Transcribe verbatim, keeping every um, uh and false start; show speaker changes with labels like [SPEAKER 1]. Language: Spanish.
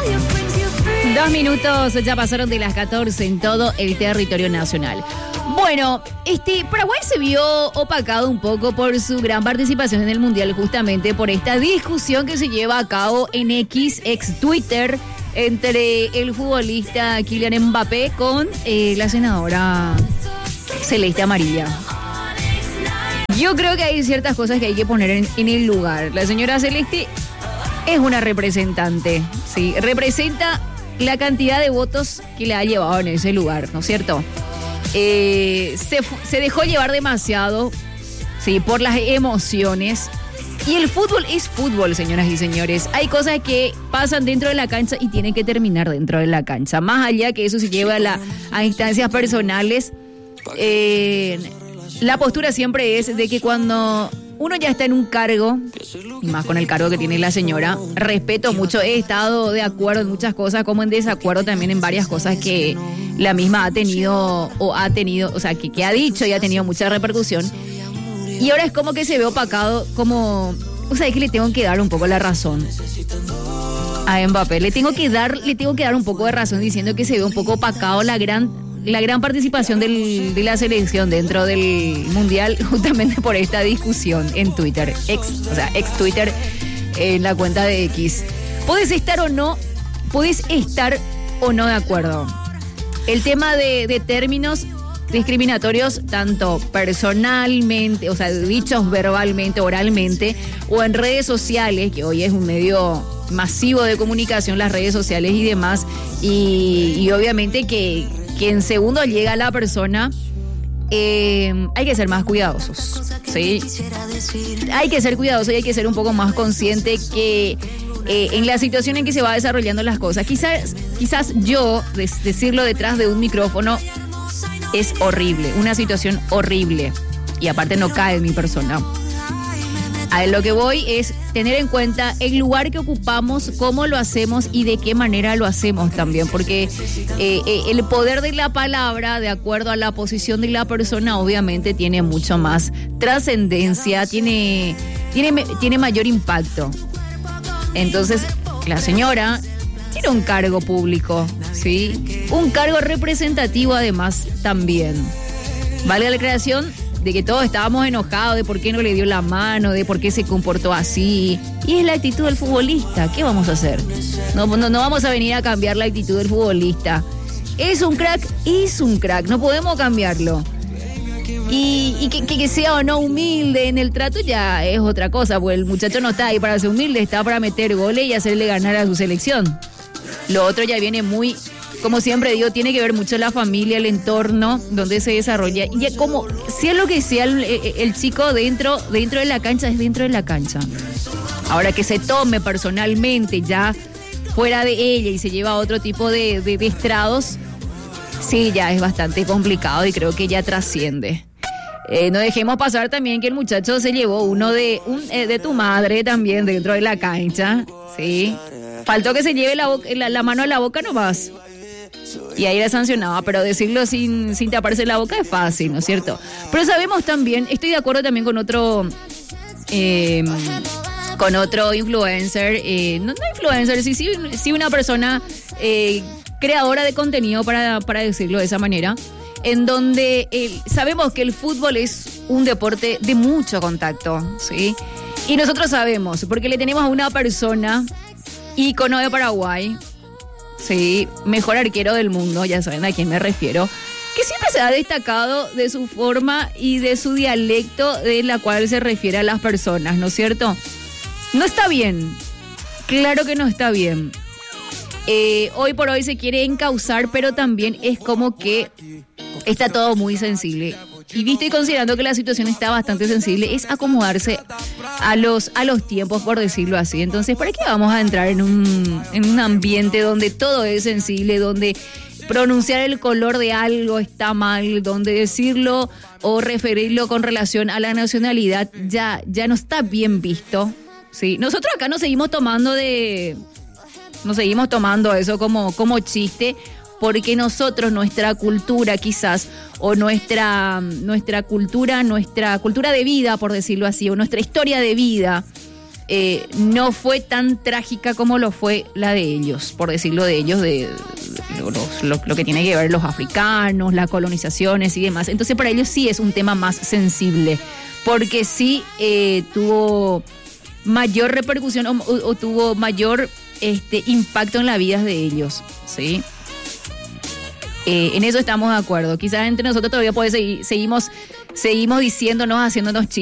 [SPEAKER 1] Dos minutos ya pasaron de las catorce en todo el territorio nacional. Bueno, este Paraguay se vio opacado un poco por su gran participación en el Mundial, justamente por esta discusión que se lleva a cabo en X, ex Twitter, entre el futbolista Kylian Mbappé con eh, la senadora Celeste Amarilla. Yo creo que hay ciertas cosas que hay que poner en, en el lugar. La señora Celeste es una representante, ¿sí? Representa la cantidad de votos que le ha llevado en ese lugar, ¿no es cierto? Eh, se, se dejó llevar demasiado, sí, por las emociones. Y el fútbol es fútbol, señoras y señores. Hay cosas que pasan dentro de la cancha y tienen que terminar dentro de la cancha. Más allá que eso se lleva a, la, a instancias personales, eh, la postura siempre es de que cuando uno ya está en un cargo, y más con el cargo que tiene la señora, respeto mucho, he estado de acuerdo en muchas cosas, como en desacuerdo también en varias cosas que la misma ha tenido, o ha tenido, o sea, que, que ha dicho y ha tenido mucha repercusión. Y ahora es como que se ve opacado, como, o sea, es que le tengo que dar un poco la razón a Mbappé, le tengo que dar, le tengo que dar un poco de razón diciendo que se ve un poco opacado la gran la gran participación del, de la selección dentro del Mundial, justamente por esta discusión en Twitter, ex, o sea, ex Twitter, en la cuenta de X. Podés estar o no, podés estar o no de acuerdo. El tema de, de términos discriminatorios, tanto personalmente, o sea, dichos verbalmente, oralmente, o en redes sociales, que hoy es un medio masivo de comunicación, las redes sociales y demás, y, y obviamente que que en segundo llega la persona, eh, hay que ser más cuidadosos, ¿sí? Hay que ser cuidadosos y hay que ser un poco más consciente que eh, en la situación en que se va desarrollando las cosas, quizás, quizás yo, des, decirlo detrás de un micrófono, es horrible, una situación horrible, y aparte no cae en mi persona. A lo que voy es tener en cuenta el lugar que ocupamos, cómo lo hacemos y de qué manera lo hacemos también, porque eh, eh, el poder de la palabra, de acuerdo a la posición de la persona, obviamente tiene mucho más trascendencia, tiene, tiene, tiene mayor impacto. Entonces, la señora tiene un cargo público, ¿sí? Un cargo representativo además también. Vale la aclaración de que todos estábamos enojados de por qué no le dio la mano, de por qué se comportó así. Y es la actitud del futbolista. ¿Qué vamos a hacer? No, no, no vamos a venir a cambiar la actitud del futbolista. Es un crack, es un crack. No podemos cambiarlo. Y, y que, que, que sea o no humilde en el trato ya es otra cosa, porque el muchacho no está ahí para ser humilde, está para meter goles y hacerle ganar a su selección. Lo otro ya viene muy... Como siempre digo, tiene que ver mucho la familia, el entorno donde se desarrolla. Y ya como, sea lo que sea el, el chico dentro, dentro de la cancha, es dentro de la cancha. Ahora que se tome personalmente ya fuera de ella y se lleva a otro tipo de, de, de estrados, sí, ya es bastante complicado y creo que ya trasciende. Eh, no dejemos pasar también que el muchacho se llevó uno de, un, eh, de tu madre también dentro de la cancha, ¿sí? Faltó que se lleve la, boca, la, la mano a la boca nomás. Y ahí era sancionado, pero decirlo sin, sin taparse la boca es fácil, ¿no es cierto? Pero sabemos también, estoy de acuerdo también con otro eh, con otro influencer, eh, no, no influencer, sí, sí, sí una persona eh, creadora de contenido, para, para decirlo de esa manera, en donde eh, sabemos que el fútbol es un deporte de mucho contacto, ¿sí? Y nosotros sabemos, porque le tenemos a una persona, ícono de Paraguay, sí, mejor arquero del mundo, ya saben a quién me refiero, que siempre se ha destacado de su forma y de su dialecto de la cual se refiere a las personas, ¿no es cierto? No está bien, claro que no está bien. Eh, hoy por hoy se quiere encauzar, pero también es como que está todo muy sensible. Y visto y considerando que la situación está bastante sensible, es acomodarse a los, a los tiempos, por decirlo así. Entonces, ¿para qué vamos a entrar en un, en un ambiente donde todo es sensible, donde pronunciar el color de algo está mal, donde decirlo o referirlo con relación a la nacionalidad ya, ya no está bien visto? Sí, nosotros acá nos seguimos tomando de... Nos seguimos tomando eso como, como chiste, porque nosotros, nuestra cultura quizás, o nuestra, nuestra cultura, nuestra cultura de vida, por decirlo así, o nuestra historia de vida, eh, no fue tan trágica como lo fue la de ellos, por decirlo de ellos, de, de los, lo, lo que tiene que ver los africanos, las colonizaciones y demás. Entonces para ellos sí es un tema más sensible, porque sí eh, tuvo mayor repercusión o, o, o tuvo mayor este, impacto en la vida de ellos, ¿sí? Eh, en eso estamos de acuerdo. Quizás entre nosotros todavía puede seguir, seguimos, seguimos diciéndonos, haciéndonos chistes